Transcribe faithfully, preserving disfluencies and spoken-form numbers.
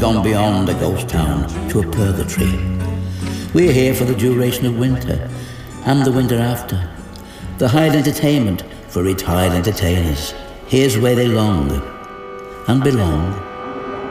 gone beyond a ghost town to a purgatory. We're here for the duration of winter and the winter after. The Hyde Entertainment for retired entertainers. Here's where they long and belong.